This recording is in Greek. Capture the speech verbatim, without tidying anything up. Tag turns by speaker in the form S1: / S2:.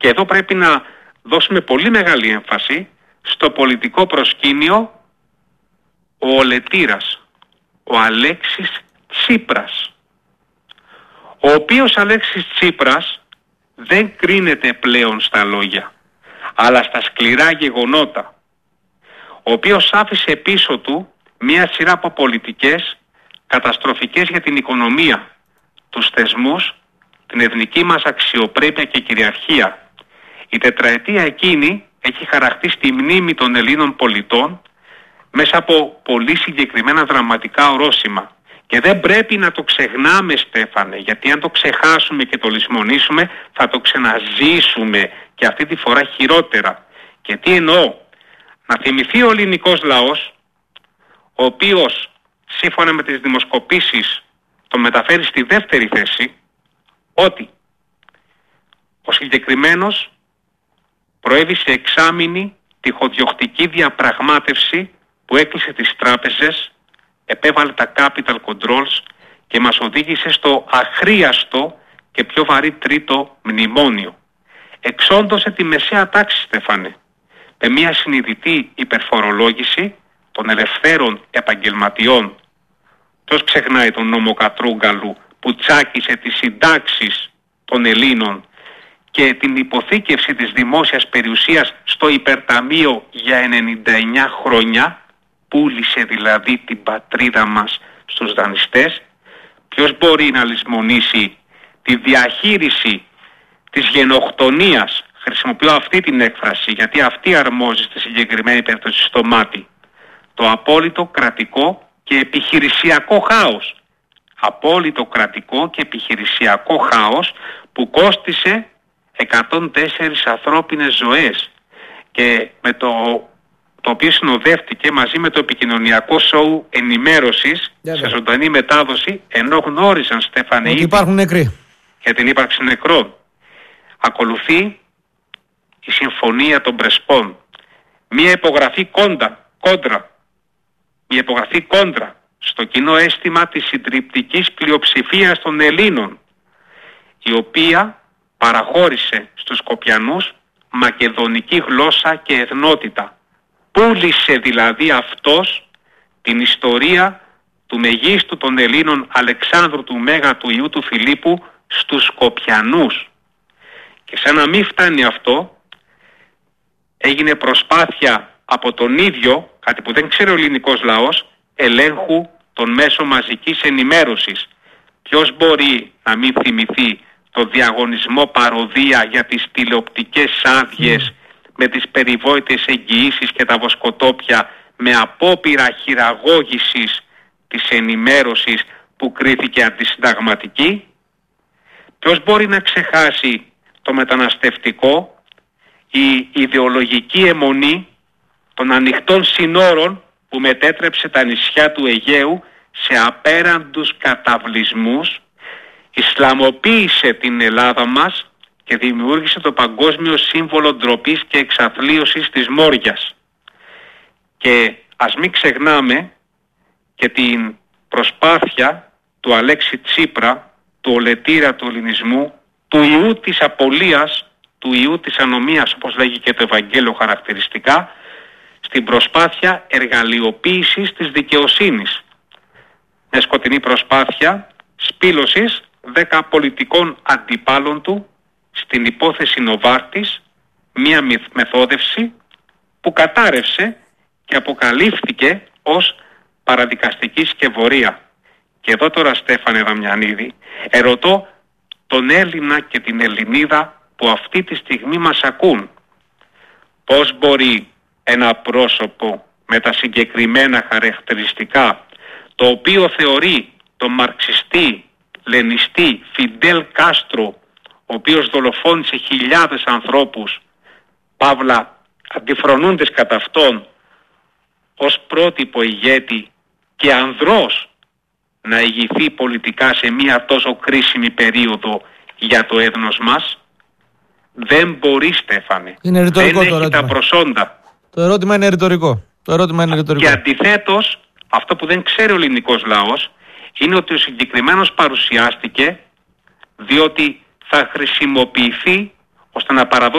S1: Και εδώ πρέπει να δώσουμε πολύ μεγάλη έμφαση στο πολιτικό προσκήνιο ο ολετήρας, ο Αλέξης Τσίπρας, ο οποίος Αλέξης Τσίπρας δεν κρίνεται πλέον στα λόγια, αλλά στα σκληρά γεγονότα, ο οποίος άφησε πίσω του μία σειρά από πολιτικές καταστροφικές για την οικονομία, τους θεσμούς, την εθνική μας αξιοπρέπεια και κυριαρχία. Η τετραετία εκείνη έχει χαραχτεί στη μνήμη των Ελλήνων πολιτών μέσα από πολύ συγκεκριμένα δραματικά ορόσημα. Και δεν πρέπει να το ξεχνάμε, Στέφανε, γιατί αν το ξεχάσουμε και το λησμονήσουμε θα το ξαναζήσουμε και αυτή τη φορά χειρότερα. Και τι εννοώ? Να θυμηθεί ο ελληνικός λαός, ο οποίος σύμφωνα με τις δημοσκοπήσεις το μεταφέρει στη δεύτερη θέση, ότι ο συγκεκριμένος προέβη σε εξάμηνη τυχοδιοκτική διαπραγμάτευση που έκλεισε τις τράπεζες, επέβαλε τα capital controls και μας οδήγησε στο αχρίαστο και πιο βαρύ τρίτο μνημόνιο. Εξόντωσε τη μεσαία τάξη, Στέφανε, με μια συνειδητή υπερφορολόγηση των ελευθέρων επαγγελματιών. Ποιος ξεχνάει τον νόμο Κατρούγκαλου που τσάκισε τις συντάξεις των Ελλήνων και την υποθήκευση της δημόσιας περιουσίας στο υπερταμείο για ενενήντα εννιά χρόνια, πούλησε δηλαδή την πατρίδα μας στους δανειστές. Ποιος μπορεί να λησμονήσει τη διαχείριση της γενοκτονίας, χρησιμοποιώ αυτή την έκφραση γιατί αυτή αρμόζει στη συγκεκριμένη περίπτωση στο μάτι, το απόλυτο κρατικό και επιχειρησιακό χάος. Απόλυτο κρατικό και επιχειρησιακό χάος που κόστισε εκατόν τέσσερις ανθρώπινες ζωές και με το, το οποίο συνοδεύτηκε μαζί με το επικοινωνιακό σοου ενημέρωσης yeah, σε ζωντανή μετάδοση, ενώ γνώρισαν, Στέφανε,
S2: ότι υπάρχουν νεκροί
S1: για την ύπαρξη νεκρών. Ακολουθεί η Συμφωνία των Πρεσπών, μια υπογραφή κόντα, κόντρα μια υπογραφή κόντρα στο κοινό αίσθημα της συντριπτικής πλειοψηφίας των Ελλήνων, η οποία παραχώρησε στους Σκοπιανούς μακεδονική γλώσσα και εθνότητα. Πούλησε δηλαδή αυτός την ιστορία του μεγίστου των Ελλήνων Αλεξάνδρου του Μέγα του Ιού του Φιλίππου στους Σκοπιανούς. Και σαν να μην φτάνει αυτό, έγινε προσπάθεια από τον ίδιο, κάτι που δεν ξέρει ο ελληνικός λαός, ελέγχου των μέσων μαζικής ενημέρωσης. Ποιος μπορεί να μην θυμηθεί το διαγωνισμό παροδία για τις τηλεοπτικές άδειες mm. με τις περιβόητες εγγυήσεις και τα βοσκοτόπια, με απόπειρα χειραγώγησης της ενημέρωσης που κρίθηκε αντισυνταγματική? Ποιος μπορεί να ξεχάσει το μεταναστευτικό, η ιδεολογική αιμονή των ανοιχτών συνόρων που μετέτρεψε τα νησιά του Αιγαίου σε απέραντους καταβλισμούς, ισλαμοποίησε την Ελλάδα μας και δημιούργησε το παγκόσμιο σύμβολο ντροπής και εξαθλίωσης της Μόριας. Και ας μην ξεχνάμε και την προσπάθεια του Αλέξη Τσίπρα, του ολετήρα του ελληνισμού, του ιού της απολίας, του ιού της ανομίας, όπως λέγει και το Ευαγγέλιο χαρακτηριστικά, στην προσπάθεια εργαλειοποίησης της δικαιοσύνης. Με σκοτεινή προσπάθεια σπήλωσης δέκα πολιτικών αντιπάλων του στην υπόθεση Νοβάρτης, μία μεθόδευση που κατάρρευσε και αποκαλύφθηκε ως παραδικαστική σκευωρία. Και εδώ τώρα, Στέφανε Δαμιανίδη, ερωτώ τον Έλληνα και την Ελληνίδα που αυτή τη στιγμή μας ακούν, πώς μπορεί ένα πρόσωπο με τα συγκεκριμένα χαρακτηριστικά, το οποίο θεωρεί τον μαρξιστή, λενιστή Φιντέλ Κάστρο, ο οποίος δολοφόνησε χιλιάδες ανθρώπους, παύλα αντιφρονούντες κατά αυτόν, ως πρότυπο ηγέτη και ανδρός να ηγηθεί πολιτικά σε μια τόσο κρίσιμη περίοδο για το έθνος μας? Δεν μπορεί, Στέφανε.
S2: Είναι ρητορικό
S1: δεν
S2: το
S1: έχει
S2: ερώτημα.
S1: τα προσόντα.
S2: Το ερώτημα είναι ρητορικό. Το ερώτημα είναι ρητορικό.
S1: Και αντιθέτως, αυτό που δεν ξέρει ο ελληνικός λαός είναι ότι ο συγκεκριμένος παρουσιάστηκε διότι θα χρησιμοποιηθεί ώστε να παραδώσει